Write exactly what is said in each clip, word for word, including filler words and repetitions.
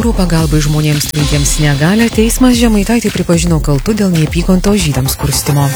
eurų pagalbai žmonėms turintiems negalią teismas Žemaitaitį pripažino kaltu dėl neapykantos žydams kurstymo.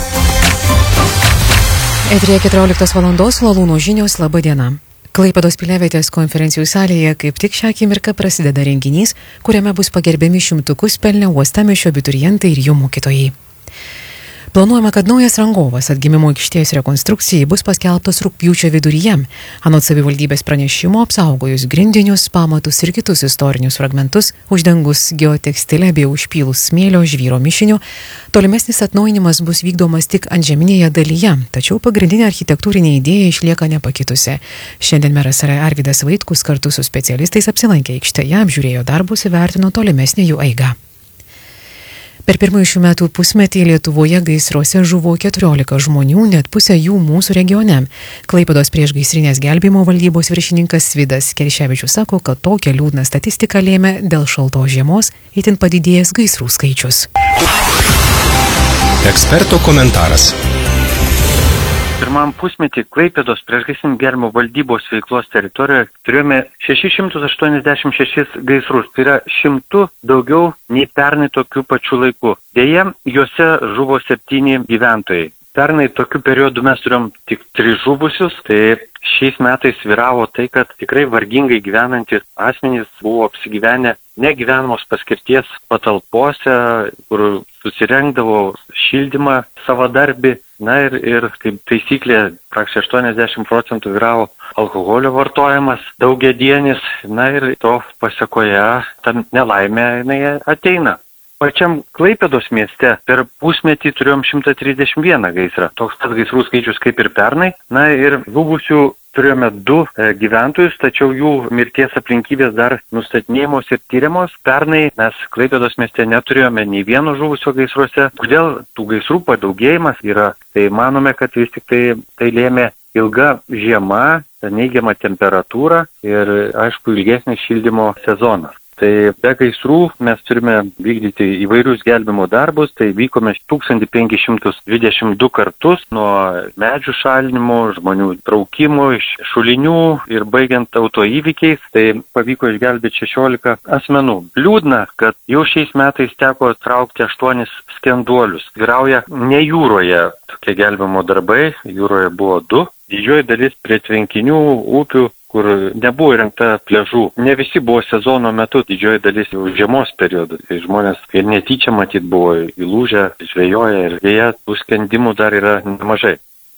Eteryje keturioliktos valandos Lalūno žinios, laba diena. Klaipėdos piliavietės konferencijų salėje kaip tik šią akimirką prasideda renginys, kuriame bus pagerbiami šimtukus pelnę uostamiesčio abiturientai ir jų mokytojai. Planuojama, kad naujas rangovas atgimimo aikštės rekonstrukcijai bus paskelbtas rugpjūčio viduryje. Anot savivaldybės pranešimo, apsaugojus grindinius, pamatus ir kitus istorinius fragmentus, uždengus geotekstilę bei užpylus smėlio žvyro mišiniu, tolimesnis atnaujinimas bus vykdomas tik antžeminėje dalyje, tačiau pagrindinė architektūrinė idėja išlieka nepakitusi. Šiandien meras Arvydas Vaitkus kartu su specialistais apsilankė aikštėje, apžiūrėjo darbus ir vertino tolimesnę jų eigą. Per pirmąjį šių metų pusmetį Lietuvoje gaisruose žuvo keturiolika žmonių, net pusė jų mūsų regione. Klaipėdos priešgaisrinės gelbėjimo valdybos viršininkas Vidas Kerševičius sako, kad tokią liūdną statistiką lėmė dėl šaltos žiemos itin padidėjęs gaisrų skaičius. Eksperto komentaras. Pirmam pusmetį Klaipėdos priešgaisrinės gelbėjimo valdybos veiklos teritorijoje turėjome šešis šimtus aštuoniasdešimt šešis gaisrus, tai yra šimtu daugiau nei pernai tokiu pačiu laiku. Deja, juose žuvo septyni gyventojai. Pernai tokiu periodu mes turėjom tik tris žuvusius, tai šiais metais vyravo tai, kad tikrai vargingai gyvenantys asmenys buvo apsigyvenę negyvenamos paskirties patalpose, kur susirengdavo šildymą savadarbį. Na ir, ir kaip taisyklė, praktiškai aštuoniasdešimt procentų vyravo alkoholio vartojimas, daugiadienis, na ir to pasekoje ta nelaimė jinai ateina. Pačiam Klaipėdos mieste per pusmetį turėjom šimtą trisdešimt vieną gaisrą, toks pats gaisrų skaičius kaip ir pernai, na ir žuvusių turėjome du e, gyventojus, tačiau jų mirties aplinkybės dar nustatinėjamos ir tyriamos. Pernai mes Klaipėdos mieste neturėjome nei vieno žuvusio gaisruose. Kodėl tų gaisrų padaugėjimas yra? Tai manome, kad vis tik tai, tai lėmė ilga žiema, neigiama temperatūra ir, aišku, ilgesnis šildymo sezonas. Tai be gaisrų mes turime vykdyti įvairius gelbėjimo darbus, tai vykome tūkstantį penkis šimtus dvidešimt du kartus nuo medžių šalinimo, žmonių traukimų, iš šulinių ir baigiant autoįvykiais, tai pavyko išgelbėti šešiolika asmenų. Liūdna, kad jau šiais metais teko traukti aštuonis skenduolius. Vyrauja ne jūroje tokie gelbėjimo darbai, jūroje buvo du. Didžioji dalis prie tvenkinių, upių, kur nebuvo įrengta pliažų. Ne visi buvo sezono metu, didžioji dalis jau žiemos periodu. Tai žmonės ir netyčia matyt buvo įlūžę, žvejoja ir vėja, tų skendimų dar yra nemažai.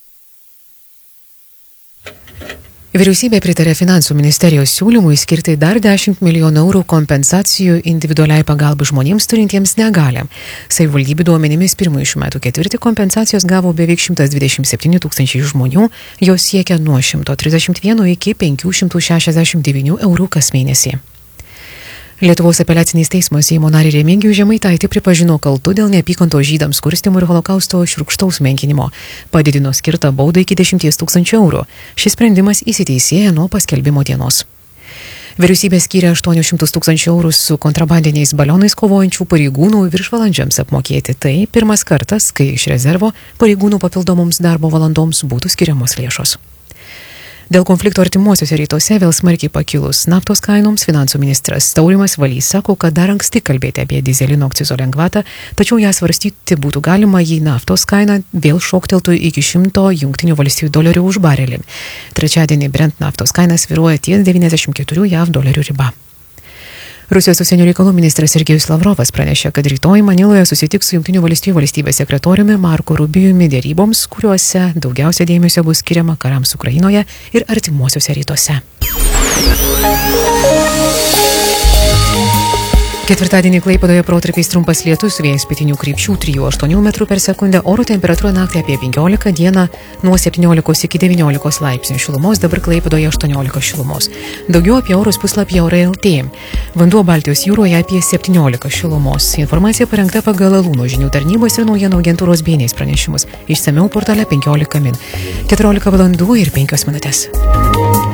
Vyriausybė pritarė Finansų ministerijos siūlymui skirti dar dešimt milijonų eurų kompensacijų individualiai pagalbai žmonėms turintiems negalią. Savivaldybių duomenimis pirmųjų šių metų ketvirtį kompensacijos gavo beveik šimtas dvidešimt septyni tūkstančiai žmonių, jos siekia nuo šimto trisdešimt vieno iki penkių šimtų šešiasdešimt devynių eurų kas mėnesį. Lietuvos apeliacinis teismas Seimo narį Remigijų Žemaitaitį pripažino kaltu dėl neapykantos žydams kurstymo ir holokausto šiurkštaus menkinimo. Padidino skirtą baudą iki dešimties tūkstančių eurų. Šis sprendimas įsiteisėja nuo paskelbimo dienos. Vyriausybė skyrė aštuonis šimtus tūkstančių eurų su kontrabandiniais balionais kovojančių pareigūnų viršvalandžiams apmokėti. Tai pirmas kartas, kai iš rezervo pareigūnų papildomoms darbo valandoms būtų skiriamos lėšos. Dėl konflikto artimuosiuose rytuose vėl smarkiai pakilus naftos kainoms, finansų ministras Taurimas Valys sako, kad dar anksti kalbėti apie dyzelino akcizo lengvatą, tačiau ją svarstyti būtų galima, jei naftos kaina vėl šokteltų iki šimto jungtinių valstijų dolerių už barelį. Trečiadienį Brent naftos kaina svyruoja ties devyniasdešimt keturių jav dolerių riba. Rusijos užsienio reikalų ministras Sergejus Lavrovas pranešė, kad rytoj Maniloje susitiks su Jungtinių valstijų valstybės sekretoriumi Marku Rubijumi deryboms, kuriuose daugiausia dėmesio bus skiriama karams Ukrainoje ir artimuosiuose rytuose. Ketvirtadienį Klaipėdoje protarpiais trumpas lietus, vėjas pietinių krypčių trijų aštuonių metrų per sekundę, oro temperatūra naktį apie penkiolika, dieną nuo septyniolikos iki devyniolikos laipsnių šilumos, dabar Klaipėdoje aštuoniolika šilumos. Daugiau apie orus puslapyje Orai L T. Vanduo Baltijos jūroje apie septyniolika šilumos. Informacija parengta pagal Lalūno žinių tarnybos ir naujienų agentūros B N S pranešimus. Išsamiau portale penkiolika min. keturiolika valandų ir penkios minutės.